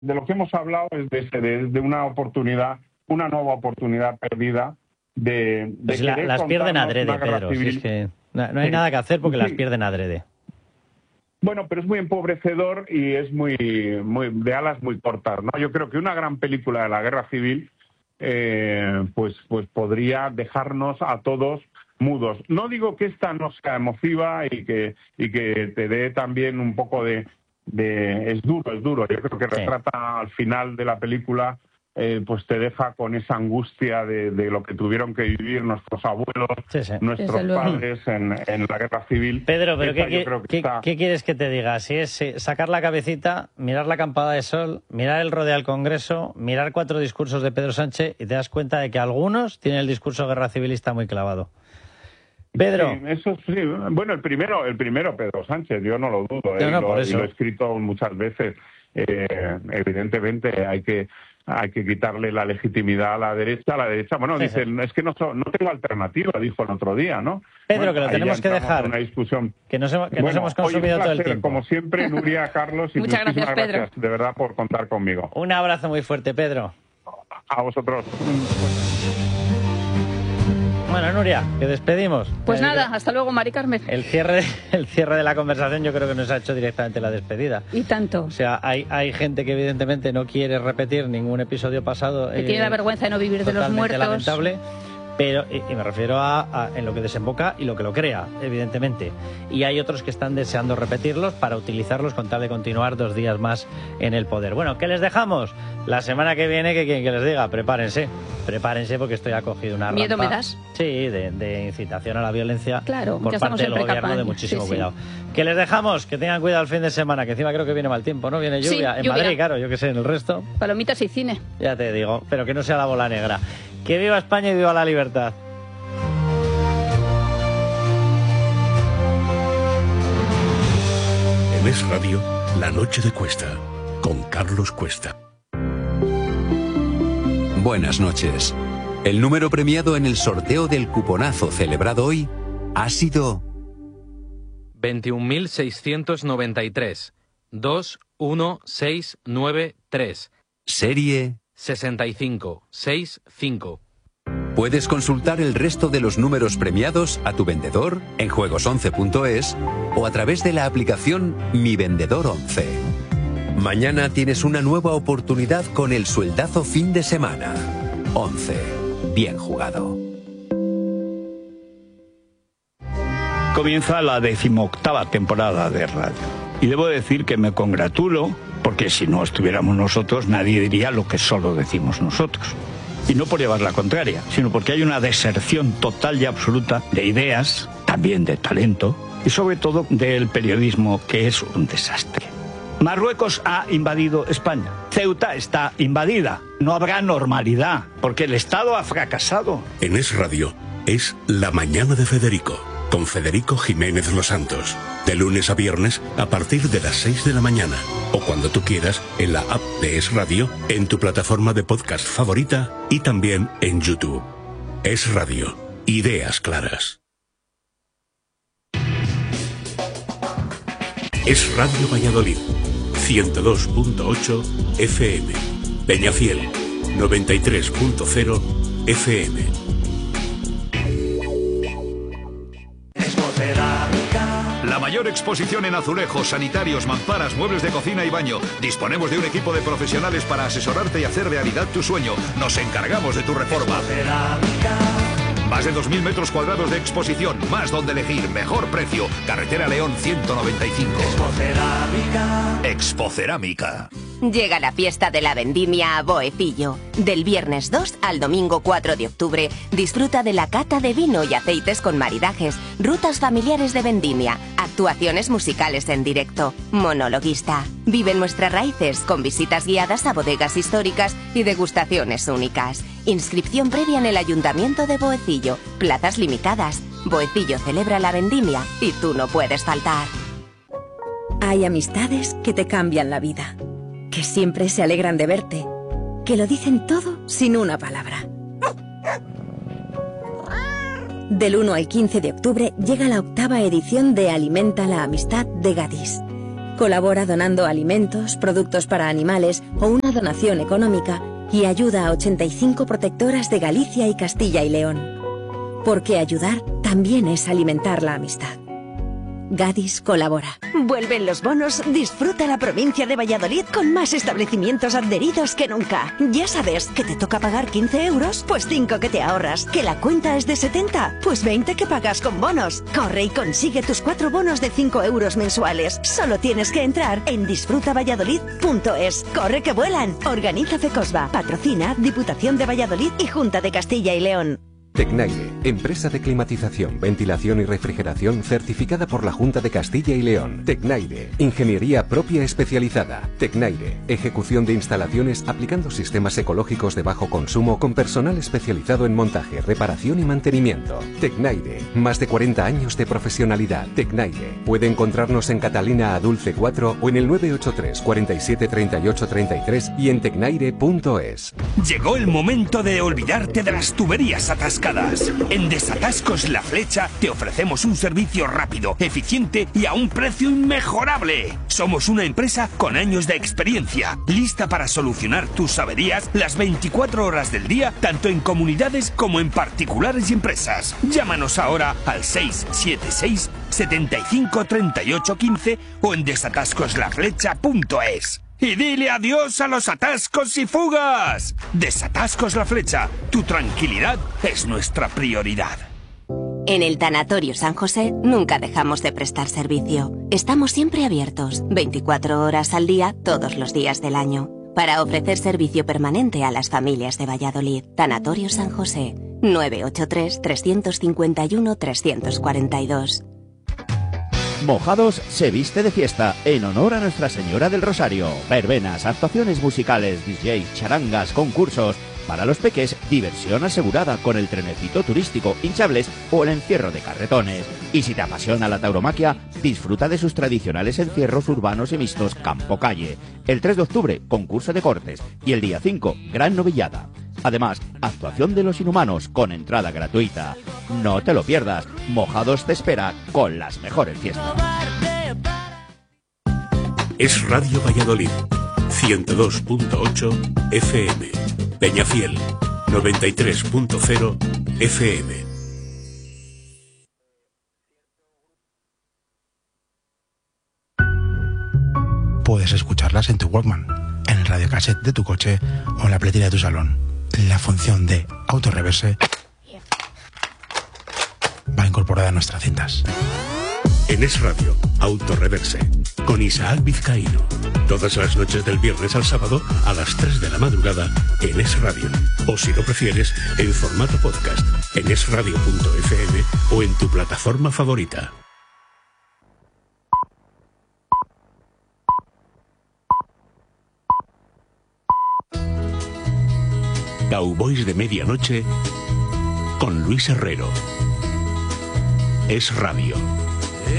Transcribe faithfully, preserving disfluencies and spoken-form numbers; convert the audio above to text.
de lo que hemos hablado es de, ese, de, de una oportunidad, una nueva oportunidad perdida de, de pues la, las pierden adrede, Pedro. Si es que no, no hay sí. nada que hacer porque sí. las pierden adrede. Bueno, pero es muy empobrecedor y es muy, muy de alas muy cortas, ¿no? Yo creo que una gran película de la guerra civil, eh, pues, pues podría dejarnos a todos mudos. No digo que esta no sea emotiva y que, y que te dé también un poco de, de... Es duro, es duro. Yo creo que retrata sí. al final de la película... Eh, pues te deja con esa angustia de, de lo que tuvieron que vivir nuestros abuelos, sí, sí. nuestros padres en, en la guerra civil. Pedro, pero ¿qué, qué, que está... ¿qué quieres que te diga? Si es eh, sacar la cabecita, mirar la acampada de sol, mirar el rodeo al Congreso, mirar cuatro discursos de Pedro Sánchez y te das cuenta de que algunos tienen el discurso guerra civilista muy clavado. Pedro. Sí, eso sí. Bueno, el primero, el primero Pedro Sánchez, yo no lo dudo. Eh, no, no, lo, y lo he escrito muchas veces. Eh, evidentemente hay que hay que quitarle la legitimidad a la derecha. A la derecha, bueno, sí, dicen, sí. es que no, no tengo alternativa, dijo el otro día, ¿no? Pedro, bueno, que lo tenemos que dejar. Una discusión. Que nos, hemos, que bueno, nos hemos consumido hoy un placer, todo el tiempo. Como siempre, Nuria, Carlos, y muchas muchísimas gracias, Pedro. gracias, de verdad, por contar conmigo. Un abrazo muy fuerte, Pedro. A vosotros. Bueno, Nuria, que despedimos. Pues eh, nada, hasta luego, Mari Carmen. El cierre, el cierre de la conversación yo creo que nos ha hecho directamente la despedida. Y tanto. O sea, hay, hay gente que evidentemente no quiere repetir ningún episodio pasado. Que eh, tiene la vergüenza de no vivir de los muertos. Lamentable. Pero, y, y me refiero a, a en lo que desemboca y lo que lo crea, evidentemente. Y hay otros que están deseando repetirlos para utilizarlos con tal de continuar dos días más en el poder. Bueno, ¿qué les dejamos? La semana que viene, que quien que les diga, prepárense, prepárense porque estoy acogido una ¿Miedo rampa, me das? Sí, de, de incitación a la violencia claro, por parte del gobierno, campaña. de muchísimo sí, cuidado. Sí. ¿Qué les dejamos? Que tengan cuidado el fin de semana, que encima creo que viene mal tiempo, ¿no? Viene lluvia. Sí, en lluvia. Madrid, claro, yo que sé, en el resto. Palomitas y cine. Ya te digo, pero que no sea la bola negra. Que viva España y viva la libertad. En Es Radio, La Noche de Cuesta, con Carlos Cuesta. Buenas noches. El número premiado en el sorteo del cuponazo celebrado hoy ha sido veintiún mil seiscientos noventa y tres, dos uno seis nueve tres. Serie sesenta y cinco sesenta y cinco. Puedes consultar el resto de los números premiados a tu vendedor en juegos once punto es o a través de la aplicación Mi Vendedor once. Mañana tienes una nueva oportunidad con el sueldazo fin de semana. once. Bien jugado. Comienza la decimoctava temporada de radio. Y debo decir que me congratulo, porque si no estuviéramos nosotros, nadie diría lo que solo decimos nosotros. Y no por llevar la contraria, sino porque hay una deserción total y absoluta de ideas, también de talento, y sobre todo del periodismo, que es un desastre. Marruecos ha invadido España. Ceuta está invadida. No habrá normalidad, porque el Estado ha fracasado. En Es Radio es La Mañana de Federico, con Federico Jiménez Los Santos. De lunes a viernes a partir de las seis de la mañana. O cuando tú quieras en la app de Es Radio, en tu plataforma de podcast favorita y también en YouTube. Es Radio. Ideas claras. Es Radio Valladolid. ciento dos punto ocho F M. Peñafiel. noventa y tres punto cero F M. La mayor exposición en azulejos, sanitarios, mamparas, muebles de cocina y baño. Disponemos de un equipo de profesionales para asesorarte y hacer realidad tu sueño. Nos encargamos de tu reforma. Más de dos mil metros cuadrados de exposición, más donde elegir, mejor precio. Carretera León ciento noventa y cinco. Expocerámica. Expocerámica. Llega la fiesta de la vendimia a Boecillo. Del viernes dos al domingo cuatro de octubre, disfruta de la cata de vino y aceites con maridajes, rutas familiares de vendimia, actuaciones musicales en directo, monologuista. Vive nuestras raíces con visitas guiadas a bodegas históricas y degustaciones únicas. Inscripción previa en el Ayuntamiento de Boecillo. Plazas limitadas. Boecillo celebra la vendimia y tú no puedes faltar. Hay amistades que te cambian la vida, que siempre se alegran de verte, que lo dicen todo sin una palabra. Del uno al quince de octubre llega la octava edición de Alimenta la Amistad de Gadis, Colabora donando alimentos, productos para animales o una donación económica y ayuda a ochenta y cinco protectoras de Galicia y Castilla y León. Porque ayudar también es alimentar la amistad. Gadis colabora. Vuelven los bonos, disfruta la provincia de Valladolid con más establecimientos adheridos que nunca. Ya sabes, que te toca pagar quince euros, pues cinco que te ahorras. Que la cuenta es de setenta, pues veinte que pagas con bonos. Corre y consigue tus cuatro bonos de cinco euros mensuales. Solo tienes que entrar en disfruta valladolid punto es. Corre que vuelan. Organiza Fecosba. Patrocina Diputación de Valladolid y Junta de Castilla y León. Tecnaire, empresa de climatización, ventilación y refrigeración certificada por la Junta de Castilla y León. Tecnaire, ingeniería propia especializada. Tecnaire, ejecución de instalaciones aplicando sistemas ecológicos de bajo consumo con personal especializado en montaje, reparación y mantenimiento. Tecnaire, más de cuarenta años de profesionalidad. Tecnaire, puede encontrarnos en Catalina Adulce cuatro o en el nueve ocho tres, cuarenta y siete, treinta y ocho, treinta y tres y en tecnaire punto es. Llegó el momento de olvidarte de las tuberías atascadas. En Desatascos La Flecha te ofrecemos un servicio rápido, eficiente y a un precio inmejorable. Somos una empresa con años de experiencia, lista para solucionar tus averías las veinticuatro horas del día, tanto en comunidades como en particulares y empresas. Llámanos ahora al seis siete seis, setenta y cinco, treinta y ocho, quince o en desatascos la flecha punto es. Y dile adiós a los atascos y fugas. Desatascos La Flecha. Tu tranquilidad es nuestra prioridad. En el Tanatorio San José nunca dejamos de prestar servicio. Estamos siempre abiertos, veinticuatro horas al día, todos los días del año, para ofrecer servicio permanente a las familias de Valladolid. Tanatorio San José, nueve ocho tres, tres cinco uno, tres cuatro dos. Mojados se viste de fiesta en honor a Nuestra Señora del Rosario. Verbenas, actuaciones musicales, D Js, charangas, concursos. Para los peques, diversión asegurada con el trenecito turístico, hinchables o el encierro de carretones. Y si te apasiona la tauromaquia, disfruta de sus tradicionales encierros urbanos y mixtos campo-calle. El tres de octubre, concurso de cortes. Y el día cinco, gran novillada. Además, actuación de Los Inhumanos con entrada gratuita. No te lo pierdas, Mojados te espera con las mejores fiestas. Es Radio Valladolid, ciento dos punto ocho F M. Peñafiel, noventa y tres punto cero F M. Puedes escucharlas en tu Walkman, en el radiocassette de tu coche o en la pletera de tu salón. La función de autorreverse va incorporada a nuestras cintas. En Es Radio, Autorreverse, con Isaac Vizcaíno. Todas las noches del viernes al sábado a las tres de la madrugada en Es Radio. O si lo prefieres, en formato podcast, en es radio punto f m o en tu plataforma favorita. Cowboys de Medianoche con Luis Herrero. Es Radio.